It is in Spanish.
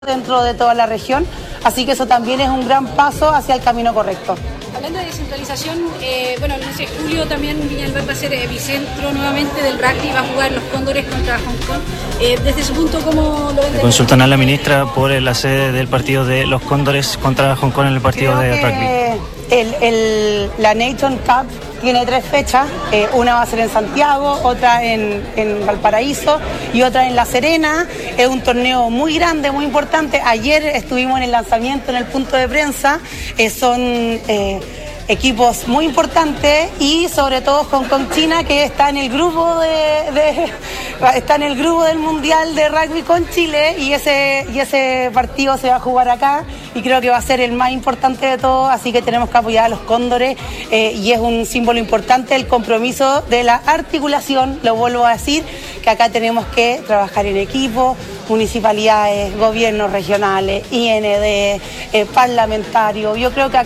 dentro de toda la región, así que eso también es un gran paso hacia el camino correcto. Hablando de descentralización, bueno, el 11 de julio también Viña del Mar va a ser epicentro nuevamente del rugby, va a jugar los Cóndores contra Hong Kong. Desde ese punto, ¿cómo lo ven? Consultan a la ministra por la sede del partido de los Cóndores contra Hong Kong en el partido de rugby. La Nation Cup tiene 3 fechas, una va a ser en Santiago, otra en Valparaíso y otra en La Serena. Es un torneo muy grande, muy importante. Ayer estuvimos en el lanzamiento, en el punto de prensa. Son equipos muy importantes y sobre todo Hong Kong China, que está en el grupo está en el grupo del Mundial de Rugby con Chile, y ese partido se va a jugar acá y creo que va a ser el más importante de todos, así que tenemos que apoyar a los Cóndores y es un símbolo importante el compromiso de la articulación. Lo vuelvo a decir, que acá tenemos que trabajar en equipo, municipalidades, gobiernos regionales, IND, parlamentarios. Yo creo que acá